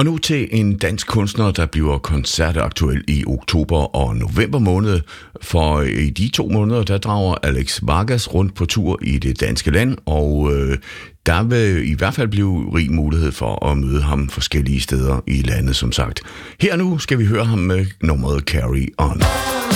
Og nu til en dansk kunstner, der bliver koncertaktuel i oktober og november måned. For i de 2 måneder, der drager Alex Vargas rundt på tur i det danske land, og der vil i hvert fald blive rig mulighed for at møde ham forskellige steder i landet, som sagt. Her nu skal vi høre ham med nummeret Carry On.